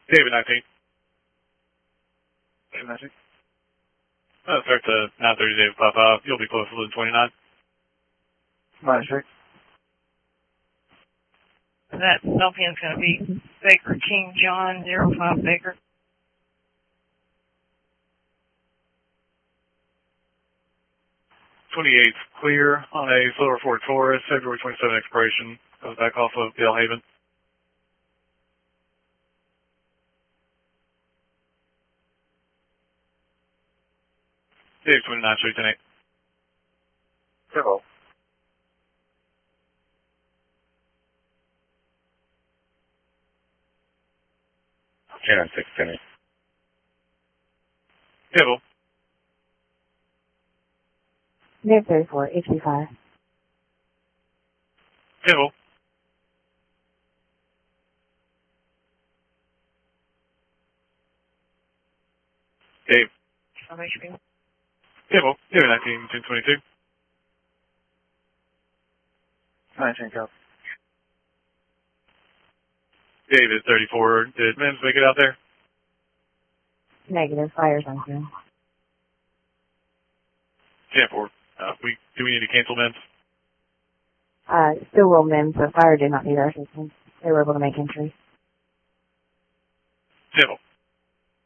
David 19. David 19. Start to 9:30, David 55. You'll be close to Lynn 29. Minus 3. That Sulpian's going to be Baker King John 05 Baker. Clear on a Silver Ford Taurus, February 27 expiration. Goes back off of Delhaven. Dave 29, Street 10 8. Careful. Canon 6 10 8. Careful. Near 34, HB5. Careful. Dave. HP. Careful. David 19, 1022. 19 cop. David 34. Did Mims make it out there? Negative, fire's unknown. 10-4. Do we need to cancel Mims? Still will MIMS, but fire did not need our assistance. They were able to make entry. 10-4.